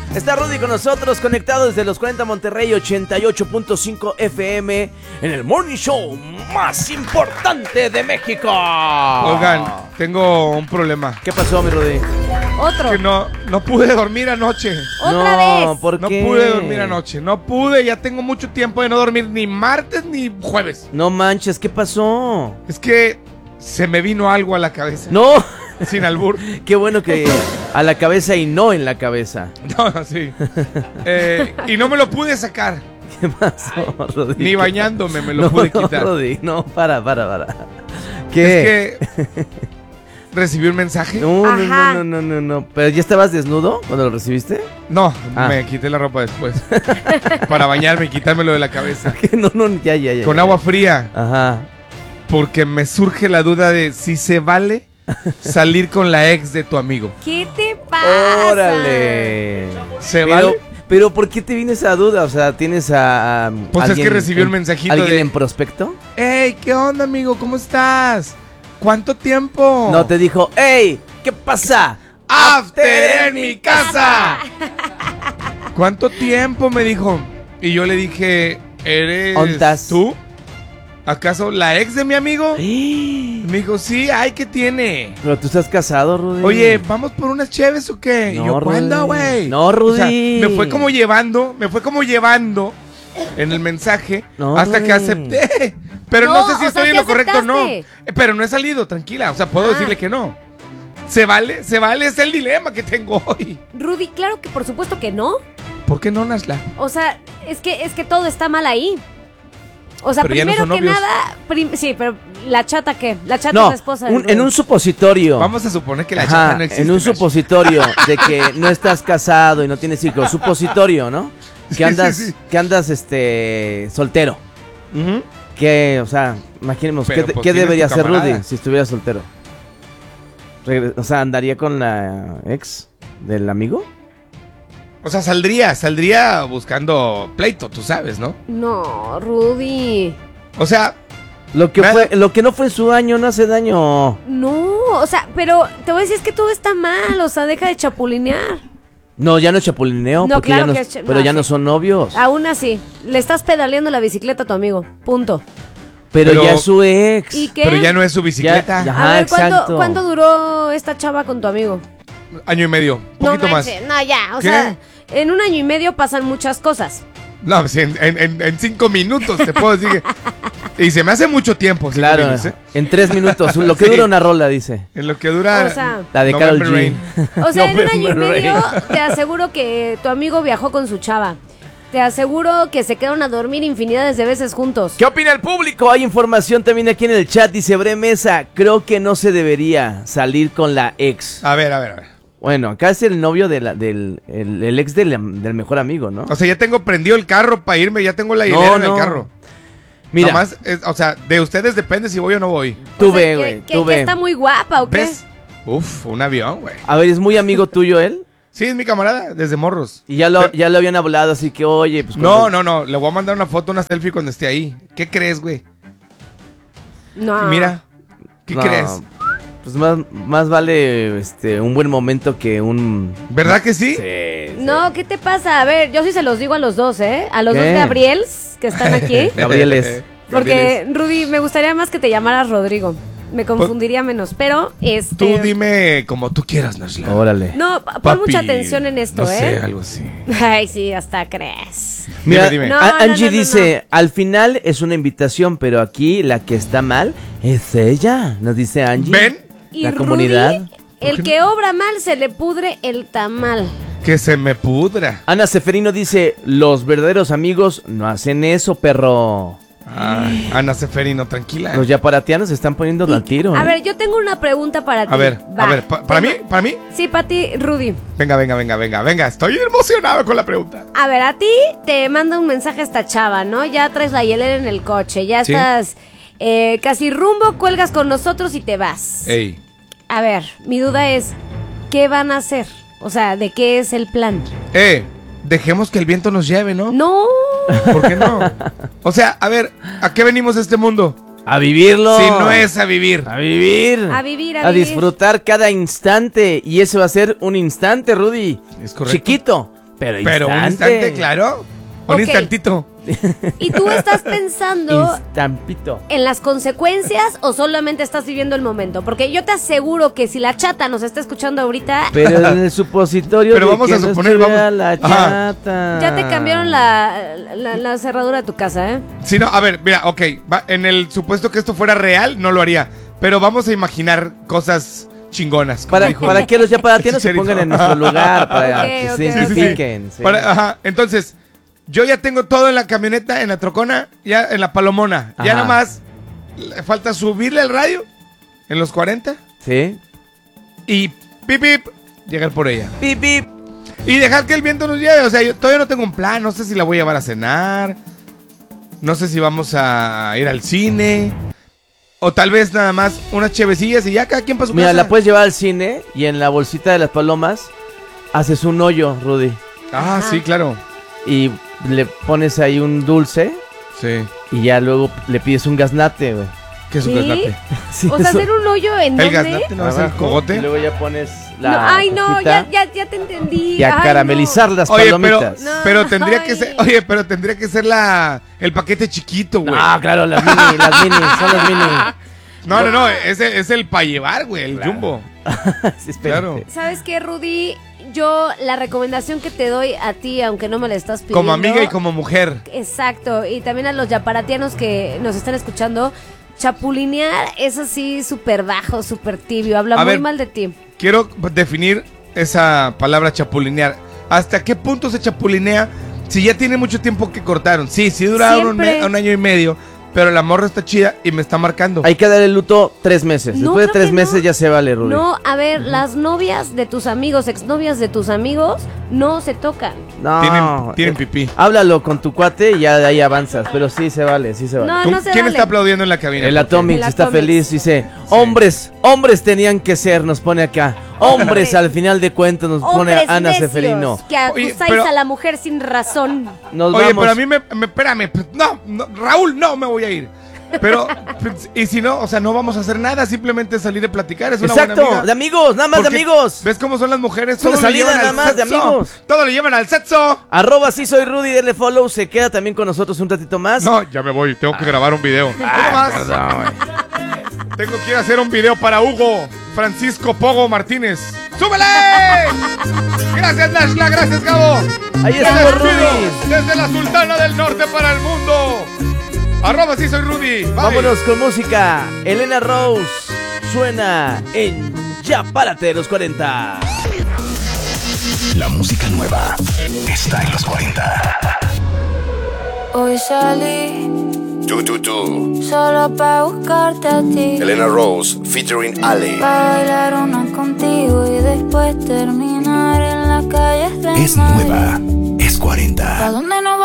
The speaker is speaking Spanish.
Está Rudy con nosotros, conectado desde los 40 Monterrey, 88.5 FM, en el Morning Show más importante de México. Oigan, tengo un problema. ¿Qué pasó, mi Rudy? Otro. Que no pude dormir anoche. ¿Otra vez? ¿Por qué? No pude dormir anoche. No pude, ya tengo mucho tiempo de no dormir ni martes ni jueves. No manches, ¿qué pasó? Es que se me vino algo a la cabeza. No. Sin albur. Qué bueno que a la cabeza y no en la cabeza. No, sí. Y no me lo pude sacar. ¿Qué pasó, Rudy? Ni bañándome me lo pude quitar. No, Rudy, no, para. ¿Qué? Es que recibí un mensaje. No. ¿Pero ya estabas desnudo cuando lo recibiste? No, Ah. me quité la ropa después. Para bañarme y quitármelo de la cabeza. No, ya. Con agua fría. Ajá. Porque me surge la duda de si se vale salir con la ex de tu amigo. ¿Qué te pasa? ¡Órale! ¿Se vale? Pero ¿por qué te viene esa duda? O sea, ¿tienes a Pues es que recibí un mensajito ¿Alguien de... en prospecto? ¡Ey! ¿Qué onda, amigo? ¿Cómo estás? ¿Cuánto tiempo? No, te dijo, ¡ey! ¿Qué pasa? ¡After en mi casa! ¿Cuánto tiempo? Me dijo. Y yo le dije, ¿eres ¿Ontas? tú? ¿Acaso la ex de mi amigo? ¡Eh! Me dijo, sí, ay, ¿qué tiene? Pero tú estás casado, Rudy. Oye, ¿vamos por unas cheves o qué? No, Y yo, ¿cuándo, Rudy. güey? No, Rudy. O sea, me fue como llevando en el mensaje No, hasta Rudy. que acepté. Pero no, No, sé si o estoy sea, en ¿sí lo correcto o no. aceptaste? Pero no he salido, tranquila. O sea, puedo decirle que no. ¿Se vale? ¿Se vale? Es el dilema que tengo hoy. Rudy, claro que por supuesto que no. ¿Por qué no, Nasla? O sea, es que todo está mal ahí. O sea, Pero ya no primero son que novios. nada, sí, pero ¿la chata qué? La chata es No, la esposa de Rudy. en un supositorio. Vamos a suponer que la Ajá, chata no existe. en un Nash. supositorio de que no estás casado y no tienes hijos. Supositorio, ¿no? Sí, Que andas, sí. que andas, soltero. Ujú. Que, o sea, imaginemos, Pero, ¿qué, pues, qué tienes debería tu hacer camarada. Rudy si estuviera soltero? O sea, ¿andaría con la ex del amigo? O sea, saldría buscando pleito, tú sabes, ¿no? No, Rudy. O sea, Lo que Nada. lo que no fue en su año no hace daño. No, o sea, pero te voy a decir es que todo está mal, o sea, deja de chapulinear. No, ya no es chapulineo, No, porque claro ya no, que es cha- pero no, ya no sí. son novios. Aún así, le estás pedaleando la bicicleta a tu amigo, punto. Pero pero- ya es su ex. ¿Y qué? pero ya no es su bicicleta. Ya. A Ajá, ver, exacto. ¿cuánto duró esta chava con tu amigo? Año y medio, poquito no más. manches, no, ya, o ¿Qué? sea, en un año y medio pasan muchas cosas. No, pues en 5 minutos te puedo decir que... Y se me hace mucho tiempo. 5 Claro, minutos, ¿eh? en 3 minutos. Lo que Sí. dura una rola, dice. En lo que dura... O sea, La de Karol November G. Rain. O sea, en un año y November medio Rain. te aseguro que tu amigo viajó con su chava. Te aseguro que se quedaron a dormir infinidades de veces juntos. ¿Qué opina el público? Hay información también aquí en el chat. Dice Bre Mesa, creo que no se debería salir con la ex. A ver. Bueno, acá es el novio del el ex del mejor amigo, ¿no? O sea, ya tengo prendido el carro para irme, ya tengo la No, hilera en el no. carro. Mira, Nomás, o sea, de ustedes depende si voy o no voy. tú O sea, ve, que- güey, que- tú que ve. está muy guapa, ¿o qué? ¿Ves? Uf, un avión, güey. A ver, ¿es muy amigo tuyo él? Sí, es mi camarada, desde morros. Y ya lo habían hablado, así que, oye, pues... No, le voy a mandar una foto, una selfie cuando esté ahí. ¿Qué crees, güey? No. Mira, ¿qué No, crees? Pues más vale un buen momento que un... ¿Verdad que sí? No, ¿qué te pasa? A ver, yo sí se los digo a los dos, ¿eh? A los ¿Qué? dos Gabriels que están aquí. Gabrieles. Porque, Rudy, me gustaría más que te llamaras Rodrigo. Me confundiría menos, pero Tú dime como tú quieras, Nashla. Órale. No, pon Papi, mucha atención en esto, no sé, ¿eh? algo así. Ay, sí, hasta crees. Mira, Dime. No, Angie no, no, dice, al final es una invitación, pero aquí la que está mal es ella, nos dice Angie. ¿Ven? Y La Rudy, comunidad. el que obra mal se le pudre el tamal. Que se me pudra. Ana Seferino dice, los verdaderos amigos no hacen eso, perro. Ay, Ana Seferino, tranquila. Los yaparatianos se están poniendo al tiro. A ¿eh? ver, yo tengo una pregunta para ti. A ver, Va. ¿para mí? Sí, para ti, Rudy. Venga, estoy emocionado con la pregunta. A ver, a ti te manda un mensaje esta chava, ¿no? Ya traes la hielera en el coche, ya Sí. estás casi rumbo, cuelgas con nosotros y te vas. Ey, A ver, mi duda es, ¿qué van a hacer? O sea, ¿de qué es el plan? dejemos que el viento nos lleve, ¿no? No. ¿Por qué no? O sea, a ver, ¿a qué venimos a este mundo? A vivirlo. Si no es a vivir. A vivir. A vivir, a A vivir. disfrutar cada instante. Y ese va a ser un instante, Rudy. Es correcto. Chiquito. Pero un instante, claro. Un Ok. instantito. ¿Y tú estás pensando Instampito. en las consecuencias o solamente estás viviendo el momento? Porque yo te aseguro que si la chata nos está escuchando ahorita, Pero en el supositorio Pero de vamos que a no suponer, estuviera vamos- la Ajá. chata. ya te cambiaron la cerradura de tu casa, ¿eh? Sí, no, a ver, mira, ok. En el supuesto que esto fuera real, no lo haría. Pero vamos a imaginar cosas chingonas. como dijo. Para que los yaparatianos se Chicharito. pongan en nuestro lugar, para Ok, que ok, se ok. identifiquen. sí. Ajá, entonces, yo ya tengo todo en la camioneta, en la trocona, ya en la palomona. Ya Ajá. nada más le falta subirle el radio en los 40 ¿Sí? y pip, pip, llegar por ella. Pip, pip. Y dejar que el viento nos lleve. O sea, yo todavía no tengo un plan. No sé si la voy a llevar a cenar. No sé si vamos a ir al cine. O tal vez nada más unas chevecillas y ya cada quien para su Mira, casa. la puedes llevar al cine y en la bolsita de las palomas haces un hoyo, Rudy. Ah, sí, claro. Y le pones ahí un dulce Sí. y ya luego le pides un gaznate, güey. ¿Qué es un ¿Sí? gaznate? Sí, O sea, eso. hacer un hoyo en ¿El dónde? gaznate no es el Abajo, cogote? Y luego ya pones No, la ay, no, hojita ya te entendí. y a Ay, caramelizar las Oye, palomitas. No. pero tendría que Ay. ser, oye, pero tendría que ser el paquete chiquito, güey. No, claro, las mini, son las mini. No, es el para llevar, güey, el jumbo. Sí, espérate. Claro. ¿Sabes qué, Rudy? Yo la recomendación que te doy a ti, aunque no me la estás pidiendo. Como amiga y como mujer. Exacto, y también a los yaparatianos que nos están escuchando, chapulinear es así súper bajo, súper tibio, habla A muy ver. mal de ti. Quiero definir esa palabra chapulinear. ¿Hasta qué punto se chapulinea si ya tiene mucho tiempo que cortaron? Sí, duraron Siempre. un año y medio, pero la morra está chida y me está marcando. Hay que dar el luto 3 meses. No, Después de creo 3 que meses no. ya se vale, Rudy. No, a ver, las novias de tus amigos, exnovias de tus amigos, no se tocan. No. Tienen pipí. Háblalo con tu cuate y ya de ahí avanzas. Pero sí se vale, sí se vale. No, ¿Tú- no se ¿Quién vale. está aplaudiendo en la cabina? El Porque- Atomics El está Atomics. feliz, dice, hombres tenían que ser, nos pone acá. Hombres, Hombres. al final de cuentas nos pone Hombres Ana necios, Seferino. que Oye, acusáis pero- a la mujer sin razón. Nos Oye, vamos. pero a mí espérame, pues, no, Raúl, no me voy a ir. Pero, pues, y si no, o sea, no vamos a hacer nada, simplemente salir a platicar, es una buena Exacto, amiga. de amigos, nada más de Porque, amigos. ¿Ves cómo son las mujeres? Es una Todo le salida llevan nada al más de sexo. amigos. Todo le llevan al sexo. @ sí soy Rudy, denle follow, se queda también con nosotros un ratito más. No, ya me voy, tengo que grabar un video. ¿Cómo más? Tengo que ir a hacer un video para Hugo Francisco Pogo Martínez. ¡Súbele! Gracias, Nashla, gracias, Gabo. Ahí Me estamos, despido Rudy. desde la Sultana del Norte para el mundo. @ sí soy Rudy. Bye. Vámonos con música. Elena Rose suena en Ya Párate de los 40. La música nueva está en los 40. Hoy salí Tú. solo pa' buscarte a ti. Elena Rose featuring Ale. Pa' bailar una contigo y después terminar en las calles de Es Madrid. nueva. Es 40. ¿Pa' dónde nos